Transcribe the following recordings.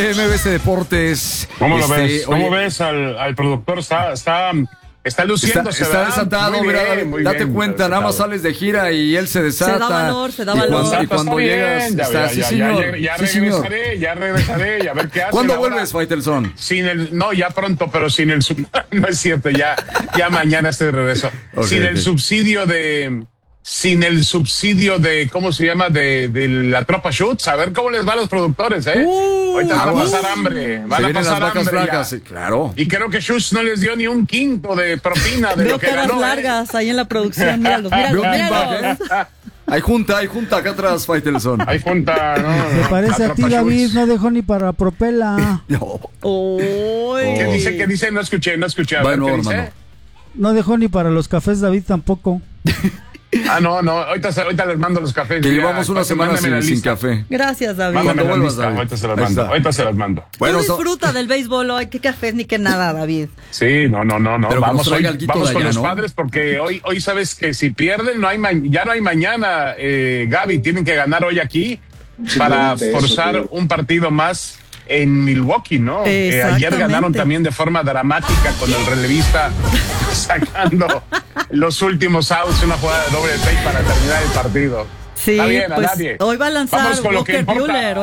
MBC Deportes. ¿Cómo lo ves? ¿Cómo ves al productor? Está luciéndose, está desatado, muy mira, bien, muy date bien, cuenta, nada más sales de gira y él se desata. Se da valor. Y cuando llegas, está así, señor. Ya regresaré, a ver qué hace. ¿Cuándo vuelves, Faitelson? No, ya pronto, pero sin el no es cierto, ya mañana estoy de regreso. Okay, sin el subsidio de, ¿cómo se llama? De la tropa Schutz, a ver cómo les va a los productores, ahorita van a pasar hambre, van a pasar las vacas hambre blancas, sí, claro. Y creo que Schutz no les dio ni un quinto de propina de Veo lo que caras ganó. largas ahí en la producción, míralos. Hay junta acá atrás, Faitelson. Hay junta, ¿no? Se parece a ti, David, no dejó ni para propela. No. ¿Qué dice? No escuché. A ver, Bueno, ¿qué hermano. dice? No dejó ni para los cafés, David, tampoco. No, ahorita les mando los cafés. Que llevamos una semana sin café. Gracias, David. Mándame la vuelvas, lista, David. ahorita se las mando. Bueno, Tú disfruta del béisbol hoy, qué cafés ni qué nada, David. Sí, no. Pero Vamos con con los ¿no? padres porque hoy sabes que si pierden ya no hay mañana, Gaby, tienen que ganar hoy aquí para forzar un partido más en Milwaukee, ¿no? Ayer ganaron también de forma dramática con el relevista sacando los últimos outs, una jugada de doble play para terminar el partido. Sí, Está bien, pues a nadie. hoy va a lanzar Walker Buehler.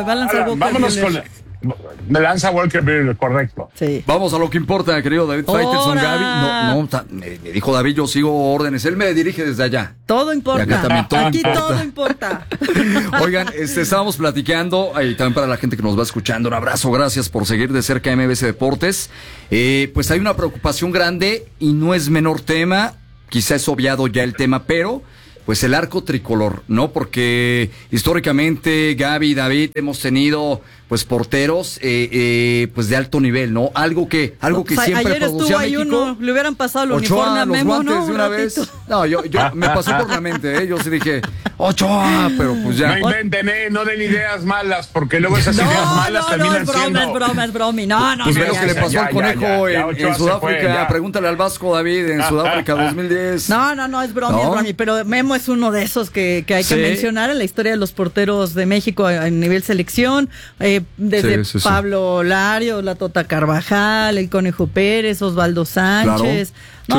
Me lanza Walker Buehler, correcto. Sí. Vamos a lo que importa, querido David Faitelson. Gaby, me dijo David, yo sigo órdenes, él me dirige desde allá. Todo importa. Y acá también todo importa. Oigan, estábamos platicando, y también para la gente que nos va escuchando, un abrazo, gracias por seguir de cerca MBC Deportes. Pues hay una preocupación grande y no es menor tema, quizá es obviado ya el tema, pero pues el arco tricolor, ¿no? Porque históricamente Gaby y David hemos tenido pues porteros pues de alto nivel, ¿no? Algo que siempre ayer producía ahí México. Uno, le hubieran pasado el Ochoa, uniforme a los Memo, guantes ¿no? de una vez. No, yo me pasó por la mente, yo sí dije, Ochoa, pero pues ya. No inventen, no den ideas malas, porque luego esas ideas malas terminan siendo. Es broma. No. Pues ve lo que le pasó al Conejo en Sudáfrica. Fue, pregúntale al Vasco David en Sudáfrica 2010. No, es broma, pero Memo es uno de esos que hay que mencionar en la historia de los porteros de México a nivel selección, desde Pablo Lario, la Tota Carvajal, el Conejo Pérez, Osvaldo Sánchez,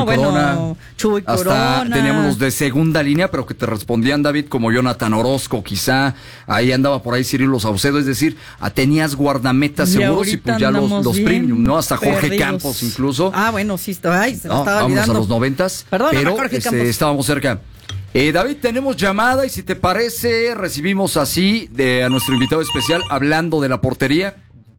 Chuy Corona. Hasta teníamos los de segunda línea, pero que te respondían, David, como Jonathan Orozco, quizá, ahí andaba por ahí Cirilo Saucedo, es decir, tenías guardametas seguros y pues ya los premium, ¿no? Hasta Jorge perdidos. Campos incluso. Bueno, sí, se me estaba Vamos olvidando. a los 90s, pero estábamos cerca. David, tenemos llamada y si te parece, recibimos así a nuestro invitado especial hablando de la portería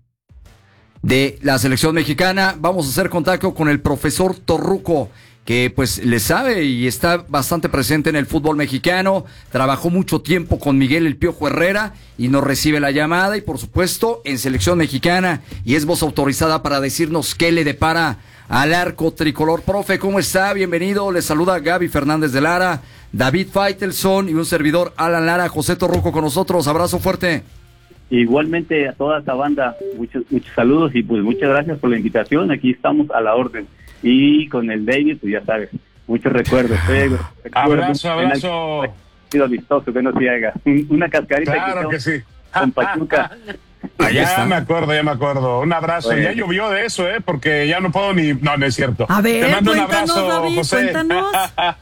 de la selección mexicana. Vamos a hacer contacto con el profesor Torruco, que pues le sabe y está bastante presente en el fútbol mexicano. Trabajó mucho tiempo con Miguel El Piojo Herrera y nos recibe la llamada y por supuesto en selección mexicana y es voz autorizada para decirnos qué le depara al arco tricolor. Profe, ¿cómo está? Bienvenido. Le saluda Gaby Fernández de Lara, David Faitelson y un servidor Alan Lara. José Torruco con nosotros. Abrazo fuerte. Igualmente a toda esta banda, muchos saludos y pues muchas gracias por la invitación. Aquí estamos a la orden. Y con el David, pues ya sabes, muchos recuerdos. Abrazo. Sido vistoso que no se haga. Una cascarita. Claro que sí. Con Pachuca. Ya me acuerdo. Un abrazo. Bueno. Ya llovió de eso, porque ya no puedo ni. No es cierto. A ver, te mando un cuéntanos, abrazo, David, José. cuéntanos.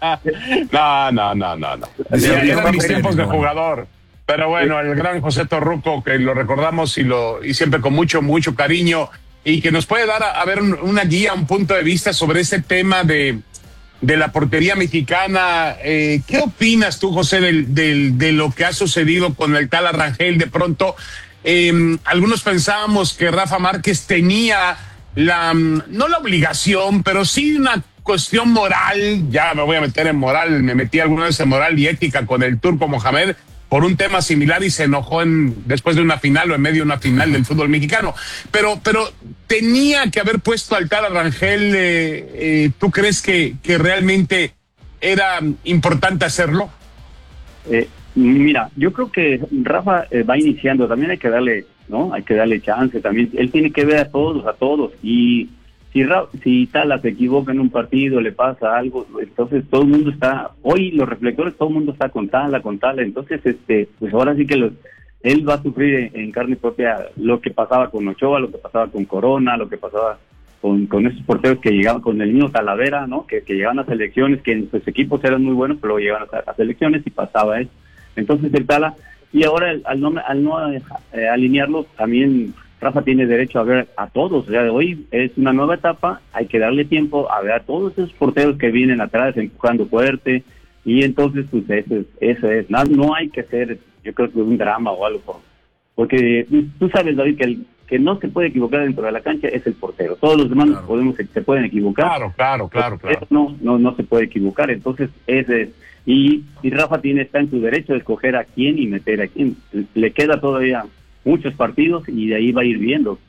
No. Ya eran mis tiempos de jugador. Pero bueno, el gran José Torruco, que lo recordamos y siempre con mucho cariño, y que nos puede dar a ver una guía, un punto de vista sobre ese tema de la portería mexicana. ¿Qué opinas tú, José, de lo que ha sucedido con el tal Rangel? De pronto, algunos pensábamos que Rafa Márquez tenía no la obligación, pero sí una cuestión moral. Ya me voy a meter en moral, me metí alguna vez en moral y ética con el turco Mohamed por un tema similar y se enojó después de una final o en medio de una final del fútbol mexicano. Pero tenía que haber puesto al tal Rangel. ¿Tú crees que realmente era importante hacerlo? Mira, yo creo que Rafa va iniciando, también hay que darle, ¿no? Hay que darle chance también. Él tiene que ver a todos. Y si Tala se equivoca en un partido, le pasa algo, entonces todo el mundo está, hoy los reflectores, todo el mundo está con Tala, entonces pues ahora sí que él va a sufrir en carne propia lo que pasaba con Ochoa, lo que pasaba con Corona, lo que pasaba con esos porteros que llegaban, con el niño Talavera, ¿no? Que llegaban a selecciones, que en sus equipos eran muy buenos, pero luego llegaban a selecciones y pasaba eso. Entonces el Tala, y ahora al no alinearlo, también Rafa tiene derecho a ver a todos. O sea, hoy es una nueva etapa, hay que darle tiempo a ver a todos esos porteros que vienen atrás empujando fuerte, y entonces pues eso es. No hay que hacer, yo creo que un drama o algo, porque tú sabes, David, que el que no se puede equivocar dentro de la cancha es el portero. Todos los demás se pueden equivocar. Claro. No se puede equivocar. Entonces, ese es. Y Rafa está en su derecho de escoger a quién y meter a quién. Le queda todavía muchos partidos y de ahí va a ir viendo.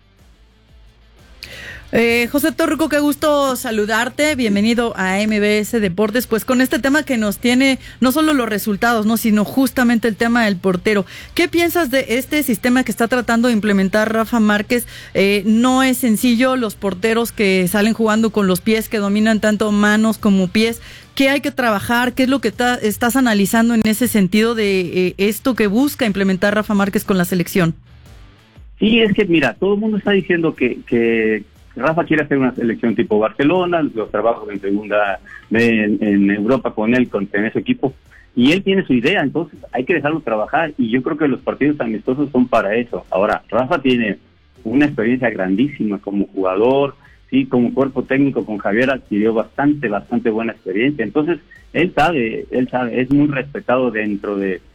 José Torruco, qué gusto saludarte, bienvenido a MBS Deportes, pues con este tema que nos tiene no solo los resultados, no, sino justamente el tema del portero. ¿Qué piensas de este sistema que está tratando de implementar Rafa Márquez? No es sencillo, los porteros que salen jugando con los pies, que dominan tanto manos como pies. ¿Qué hay que trabajar? ¿Qué es lo que estás analizando en ese sentido de esto que busca implementar Rafa Márquez con la selección? Sí, es que mira, todo el mundo está diciendo que Rafa quiere hacer una selección tipo Barcelona, los trabajos en segunda en Europa con él, con ese equipo, y él tiene su idea, entonces hay que dejarlo trabajar, y yo creo que los partidos amistosos son para eso. Ahora, Rafa tiene una experiencia grandísima como jugador, sí, como cuerpo técnico con Javier adquirió bastante buena experiencia, entonces él sabe, es muy respetado dentro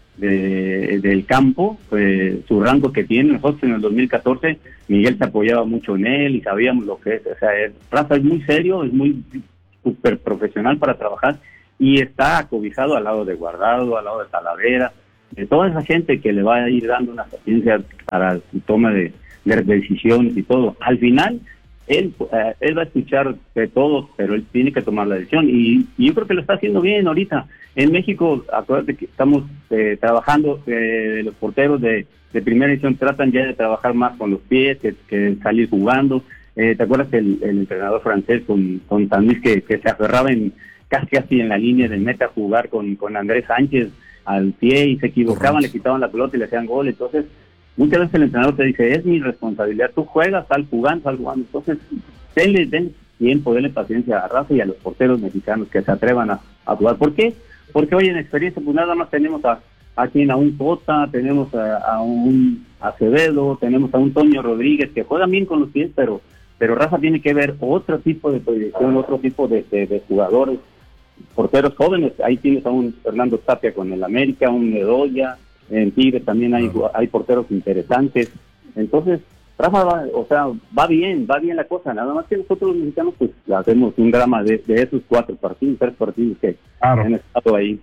del campo, su rango que tiene. Nosotros en el 2014 Miguel se apoyaba mucho en él y sabíamos lo que es, o sea, Rafa es muy serio, es muy súper profesional para trabajar y está acobijado al lado de Guardado, al lado de Talavera, de toda esa gente que le va a ir dando una sapiencia para su toma de decisiones y todo. Al final él va a escuchar de todos, pero él tiene que tomar la decisión y yo creo que lo está haciendo bien ahorita. En México, acuérdate que estamos trabajando, los porteros de primera edición tratan ya de trabajar más con los pies que salir jugando. ¿Te acuerdas que el entrenador francés con San Luis que se aferraba casi en la línea de meta a jugar con Andrés Sánchez al pie y se equivocaban, le quitaban la pelota y le hacían gol? Entonces, muchas veces el entrenador te dice, es mi responsabilidad, tú juegas, sal jugando. Entonces, denle tiempo, denle paciencia a Rafa y a los porteros mexicanos que se atrevan a jugar. ¿Por qué? Porque hoy en experiencia, pues nada más tenemos a un Cota, tenemos a un Acevedo, tenemos a un Toño Rodríguez que juegan bien con los pies, pero Rafa tiene que ver otro tipo de proyección, otro tipo de jugadores, porteros jóvenes. Ahí tienes a un Fernando Tapia con el América, un Bedoya, en Tigres también hay porteros interesantes. Entonces, Rafa va bien la cosa, nada más que nosotros los mexicanos pues hacemos un drama de esos 3 partidos que han estado ahí.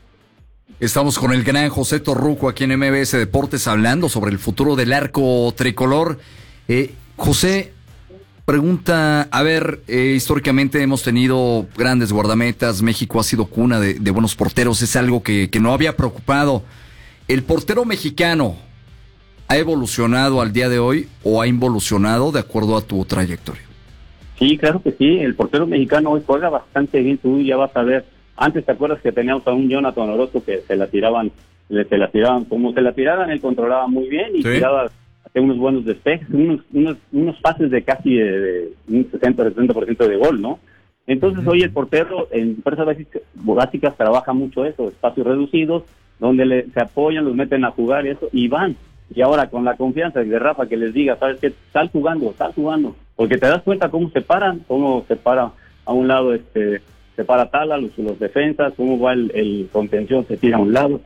Estamos con el gran José Torruco aquí en MBS Deportes hablando sobre el futuro del arco tricolor. José, pregunta, históricamente hemos tenido grandes guardametas, México ha sido cuna de buenos porteros, es algo que no había preocupado. ¿El portero mexicano ha evolucionado al día de hoy o ha involucionado de acuerdo a tu trayectoria? Sí, claro que sí, el portero mexicano hoy juega bastante bien, tú ya vas a ver. Antes, ¿te acuerdas que teníamos a un Jonathan Orozco que se la tiraban, como se la tiraran, él controlaba muy bien y tiraba unos buenos despejes, unos pases de casi de un 60-70% de gol, ¿no? Entonces hoy el portero en fuerzas básicas trabaja mucho eso, espacios reducidos, donde se apoyan, los meten a jugar y eso, y van. Y ahora con la confianza de Rafa que les diga, ¿sabes qué? Sal jugando, porque te das cuenta cómo se para a un lado se para Tala, los defensas, cómo va el contención, se tira a un lado,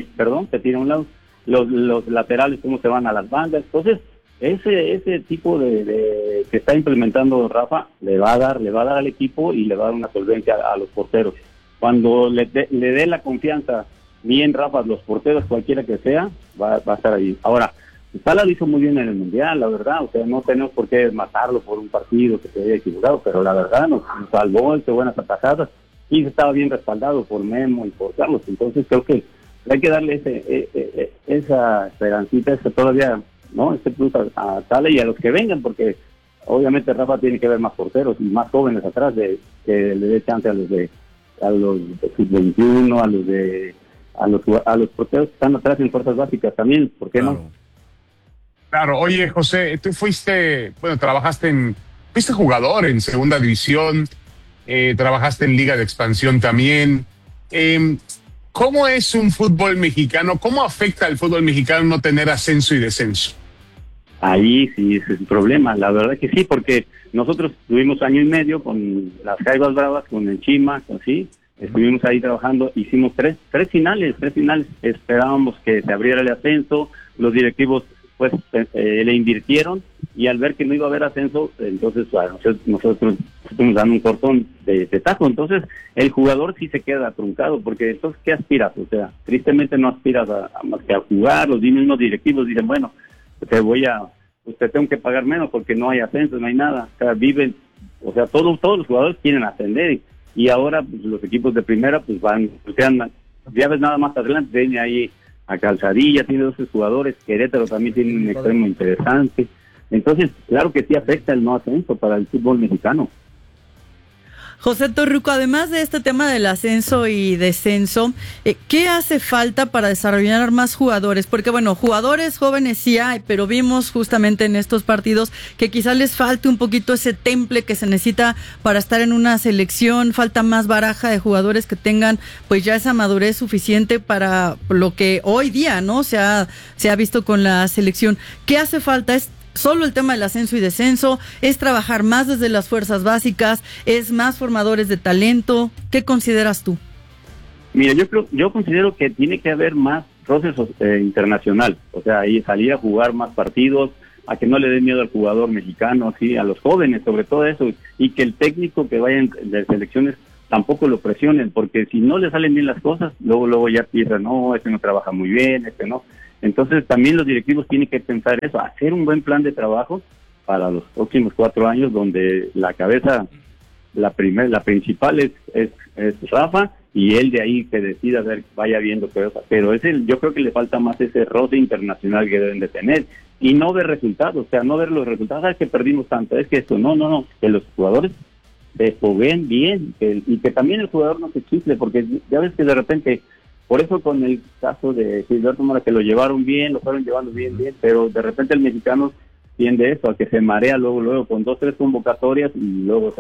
los laterales cómo se van a las bandas. Entonces, ese tipo de que está implementando Rafa le va a dar al equipo y le va a dar una solvencia a los porteros. Cuando le dé la confianza bien Rafa, los porteros, cualquiera que sea, va a estar ahí. Ahora, Tala lo hizo muy bien en el Mundial, la verdad, o sea, no tenemos por qué matarlo por un partido que se haya equivocado, pero la verdad nos salvó, hizo buenas atajadas y estaba bien respaldado por Memo y por Carlos. Entonces creo que hay que darle esa esperancita, todavía, ¿no? Ese plus a Tala y a los que vengan, porque obviamente Rafa tiene que ver más porteros y más jóvenes atrás que le dé chance a los de sub-21, a los de a los porteros que están atrás en fuerzas básicas también, ¿por qué no? Claro, oye, José, tú fuiste jugador en segunda división, trabajaste en Liga de Expansión también. ¿Cómo es un fútbol mexicano? ¿Cómo afecta al fútbol mexicano no tener ascenso y descenso? Ahí sí es el problema, la verdad que sí, porque nosotros tuvimos 1 año y medio con las Jaivas Bravas, con el Chima, así, estuvimos ahí trabajando, hicimos tres finales, esperábamos que se abriera el ascenso, los directivos pues le invirtieron y al ver que no iba a haber ascenso, entonces nosotros estuvimos dando un cortón de tajo, entonces el jugador sí se queda truncado, porque entonces ¿qué aspiras? O sea, tristemente no aspiras a más que a jugar, los mismos directivos dicen, bueno, te tengo que pagar menos porque no hay ascenso, no hay nada, o sea, todos los jugadores quieren ascender y ahora pues, los equipos de primera pues van, ya ves nada más adelante, tiene ahí a Calzadilla, tiene 12 jugadores, Querétaro también tiene un extremo interesante, entonces claro que sí afecta el no ascenso para el fútbol mexicano. José Torruco, además de este tema del ascenso y descenso, ¿qué hace falta para desarrollar más jugadores? Porque bueno, jugadores jóvenes sí hay, pero vimos justamente en estos partidos que quizás les falte un poquito ese temple que se necesita para estar en una selección, falta más baraja de jugadores que tengan pues ya esa madurez suficiente para lo que hoy día, ¿no? Se ha visto con la selección. ¿Qué hace falta? ¿Es solo el tema del ascenso y descenso? ¿Es trabajar más desde las fuerzas básicas? ¿Es más formadores de talento? ¿Qué consideras tú? Mira, yo considero que tiene que haber más proceso internacional, o sea, ahí salir a jugar más partidos, a que no le dé miedo al jugador mexicano, sí, a los jóvenes, sobre todo eso, y que el técnico que vaya de selecciones tampoco lo presionen, porque si no le salen bien las cosas, luego ya piensan, no, este no trabaja muy bien, este no. Entonces también los directivos tienen que pensar eso, hacer un buen plan de trabajo para los próximos 4 años, donde la cabeza, la principal es Rafa, y él de ahí que decida vaya viendo cosas. Pero yo creo que le falta más ese roce internacional que deben de tener, y no ver resultados, o sea, no ver los resultados, es que perdimos tanto, es que esto, no, que los jugadores se jueguen bien, y que también el jugador no se chifle, porque ya ves que de repente... Por eso con el caso de Gilberto Mora, que lo llevaron bien, lo fueron llevando bien, pero de repente el mexicano tiende eso, a que se marea luego con 2, 3 convocatorias y luego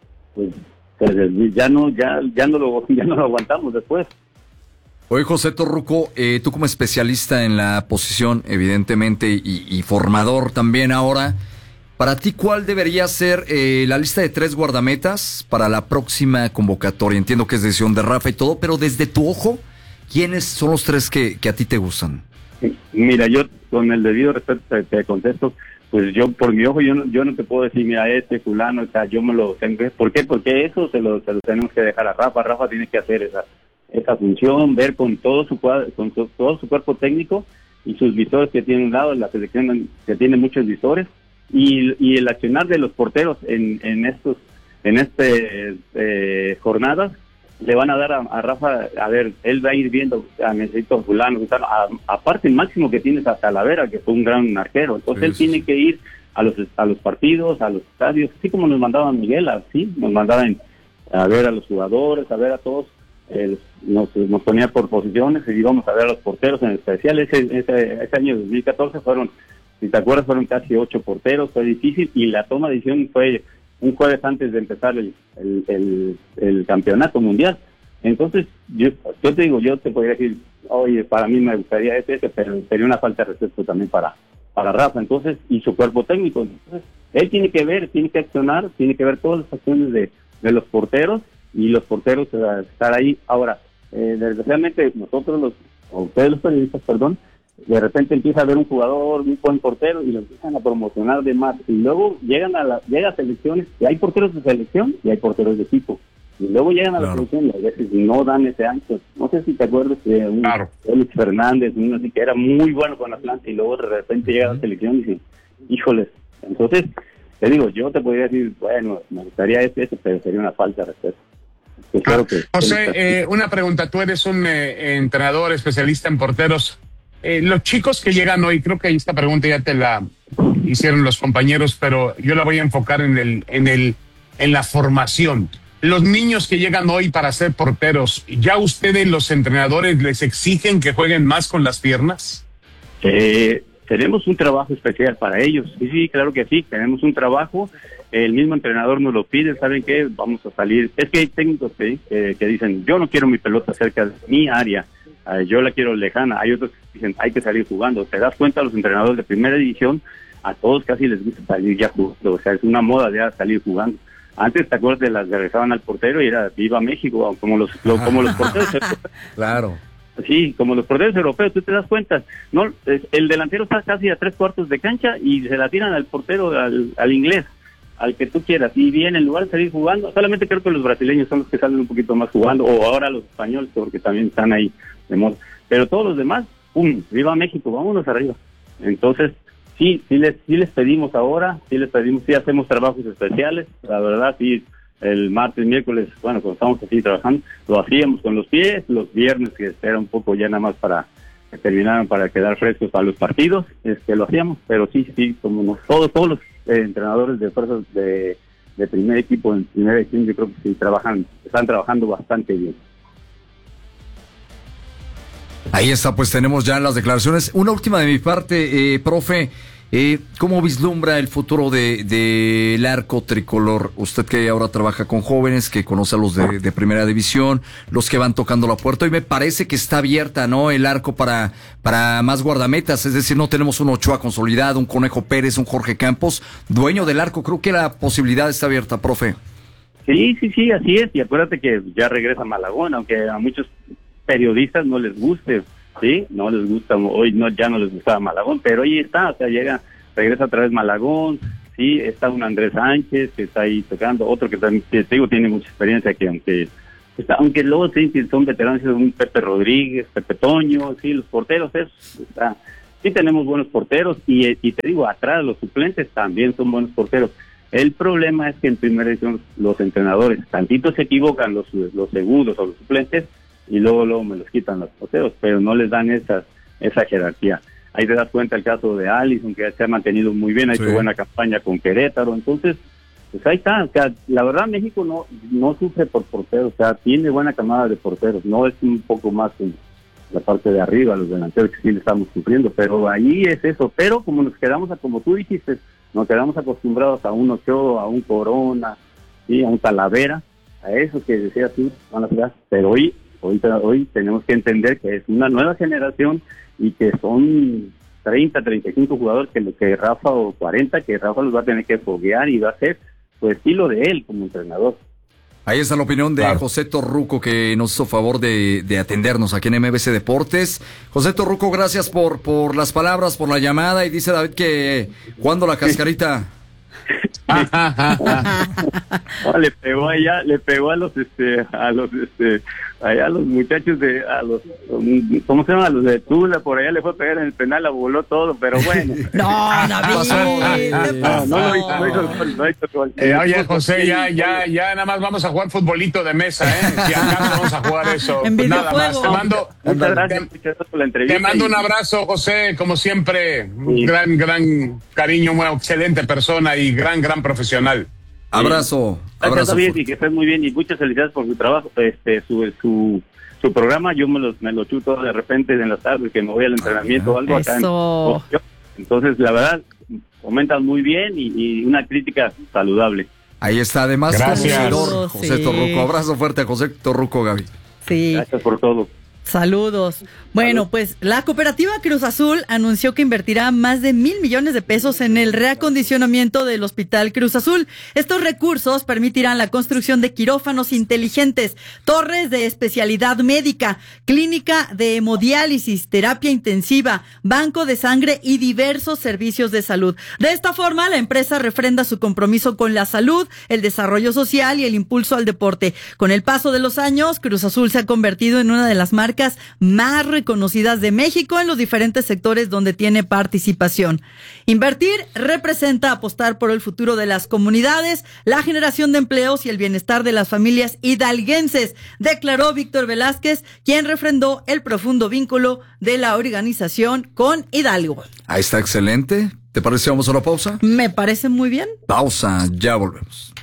ya no lo aguantamos después. Oye, José Torruco, tú como especialista en la posición, evidentemente, y formador también ahora, para ti, ¿cuál debería ser la lista de 3 guardametas para la próxima convocatoria? Entiendo que es decisión de Rafa y todo, pero desde tu ojo, ¿quiénes son los 3 que a ti te gustan? Mira, yo con el debido respeto te contesto, pues yo por mi ojo yo no te puedo decir, mira, fulano, o sea, yo me lo tengo. ¿Por qué? Porque eso se lo tenemos que dejar a Rafa. Rafa tiene que hacer esa función, ver con todo su cuerpo técnico y sus visores que tiene un lado, la selección que tiene muchos visores, y el accionar de los porteros en estas jornadas le van a dar a Rafa, a ver, él va a ir viendo, necesito fulano, aparte el máximo que tienes a Talavera, que fue un gran arquero, entonces él tiene que ir a los partidos, a los estadios, así como nos mandaban Miguel, así nos mandaban a ver a los jugadores, a ver a todos, nos ponía por posiciones y íbamos a ver a los porteros en especial. Ese año 2014 fueron, si te acuerdas, fueron casi 8 porteros, fue difícil, y la toma de decisión fue un jueves antes de empezar el campeonato mundial. Entonces, yo te digo, yo te podría decir, oye, para mí me gustaría ese, pero sería una falta de respeto también para Rafa, entonces, y su cuerpo técnico. Entonces, él tiene que ver, tiene que accionar, tiene que ver todas las acciones de los porteros, y los porteros estar ahí. Ahora, desgraciadamente, ustedes los periodistas, de repente empieza a ver un jugador, un buen portero, y lo empiezan a promocionar de más, y luego llega a selecciones, y hay porteros de selección y hay porteros de equipo, y luego llegan a la selección y a veces no dan ese ancho. No sé si te acuerdas de Félix Fernández, uno así que era muy bueno con Atlanta, y luego de repente llega a la selección y dice, híjoles. Entonces, te digo, yo te podría decir, bueno, me gustaría ese, pero sería una falta de respeto. José, una pregunta, tú eres un entrenador especialista en porteros. Los chicos que llegan hoy, creo que esta pregunta ya te la hicieron los compañeros, pero yo la voy a enfocar en la formación. los niños que llegan hoy para ser porteros, ¿ya ustedes, los entrenadores, les exigen que jueguen más con las piernas? Tenemos un trabajo especial para ellos. Sí, claro que sí, tenemos un trabajo. El mismo entrenador nos lo pide, ¿saben qué? Vamos a salir. Es que hay técnicos que dicen, yo no quiero mi pelota cerca de mi área, yo la quiero lejana. Hay otros que dicen, hay que salir jugando. ¿Te das cuenta? Los entrenadores de primera división, a todos casi les gusta salir ya jugando. O sea, es una moda ya salir jugando. Antes, ¿te acuerdas de las que regresaban al portero y era Viva México? Como los porteros. Claro. Sí, como los porteros europeos, tú te das cuenta, no, el delantero está casi a 3/4 de cancha y se la tiran al portero, al inglés, al que tú quieras, y bien, en lugar de salir jugando, solamente creo que los brasileños son los que salen un poquito más jugando, o ahora los españoles, porque también están ahí de moda, pero todos los demás, ¡pum!, viva México, vámonos arriba. Entonces, sí les pedimos ahora, sí hacemos trabajos especiales, la verdad, sí. El martes, miércoles, bueno, cuando estamos así trabajando, lo hacíamos con los pies, los viernes, que era un poco ya nada más para que terminaran, para quedar frescos para los partidos, lo hacíamos, pero sí, como todos los entrenadores de fuerzas de primer equipo, en primera división, yo creo que sí están trabajando bastante bien. Ahí está, pues tenemos ya las declaraciones. Una última de mi parte, profe. ¿Cómo vislumbra el futuro del arco tricolor? Usted que ahora trabaja con jóvenes, que conoce a los de primera división, los que van tocando la puerta, y me parece que está abierta, ¿no? El arco para más guardametas, es decir, no tenemos un Ochoa consolidado, un Conejo Pérez, un Jorge Campos, dueño del arco. Creo que la posibilidad está abierta, profe. Sí, así es, y acuérdate que ya regresa Malagón, aunque a muchos periodistas no les guste. Sí, no les gusta, hoy ya no les gustaba Malagón, pero ahí está, o sea, regresa otra vez Malagón, sí, está un Andrés Sánchez que está ahí tocando, otro que también, te digo, tiene mucha experiencia, que aunque luego sí son veteranos, un Pepe Rodríguez, Pepe Toño, sí, los porteros, sí tenemos buenos porteros, y te digo, atrás los suplentes también son buenos porteros. El problema es que en primera edición los entrenadores, tantito se equivocan los segundos o los suplentes, y luego me los quitan los porteros, pero no les dan esa jerarquía. Ahí te das cuenta el caso de Alisson, que se ha mantenido muy bien, ha hecho buena campaña con Querétaro, entonces, pues ahí está. O sea, la verdad México no sufre por porteros, o sea, tiene buena camada de porteros, no es un poco más en la parte de arriba, los delanteros que sí le estamos sufriendo, pero ahí es eso. Pero como nos quedamos, como tú dijiste, nos quedamos acostumbrados a un Ochoa, a un Corona, ¿sí?, a un Talavera, a eso que decías tú, pero hoy tenemos que entender que es una nueva generación y que son 30, 35 jugadores que Rafa, o 40, que Rafa los va a tener que foguear y va a ser su estilo de él como entrenador. Ahí está la opinión de José Torruco, que nos hizo favor de atendernos aquí en MBC Deportes. José Torruco, gracias por las palabras, por la llamada, y dice David que ¿cuándo la cascarita? No, le pegó a los muchachos ¿cómo se llama? A los de Tula, por allá le fue a pegar en el penal, la voló todo, pero bueno. No, no hizo gol. Oye, José, ya nada más vamos a jugar futbolito de mesa, Si acá no vamos a jugar eso, pues nada más. Muchas gracias, muchachos, por la entrevista. Te mando un abrazo, José, como siempre, un gran cariño, una excelente persona y gran profesional. Abrazo. Gracias, David, y que estés muy bien, y muchas felicidades por su trabajo, su programa. Yo me lo chuto de repente en las tardes, que me voy al entrenamiento o algo acá. Entonces, la verdad, comentan muy bien y una crítica saludable. Ahí está, además, gracias, José Torruco. Abrazo fuerte a José Torruco, Gaby. Sí. Gracias por todo. Saludos. Bueno, pues la cooperativa Cruz Azul anunció que invertirá más de 1,000 millones de pesos en el reacondicionamiento del Hospital Cruz Azul. Estos recursos permitirán la construcción de quirófanos inteligentes, torres de especialidad médica, clínica de hemodiálisis, terapia intensiva, banco de sangre y diversos servicios de salud. De esta forma, la empresa refrenda su compromiso con la salud, el desarrollo social y el impulso al deporte. Con el paso de los años, Cruz Azul se ha convertido en una de las marcas más reconocidas de México en los diferentes sectores donde tiene participación. Invertir representa apostar por el futuro de las comunidades, la generación de empleos y el bienestar de las familias hidalguenses, declaró Víctor Velázquez, quien refrendó el profundo vínculo de la organización con Hidalgo. Ahí está, excelente. ¿Te parece? Vamos a la pausa. Me parece muy bien. Pausa, ya volvemos.